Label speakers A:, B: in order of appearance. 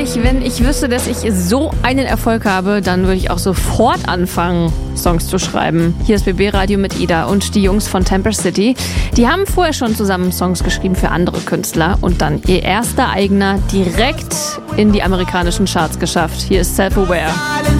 A: ehrlich, wenn ich wüsste, dass ich so einen Erfolg habe, dann würde ich auch sofort anfangen, Songs zu schreiben. Hier ist BB Radio mit Ida und die Jungs von Temper City. Die haben vorher schon zusammen Songs geschrieben für andere Künstler und dann ihr erster eigener direkt in die amerikanischen Charts geschafft. Hier ist Self-Aware.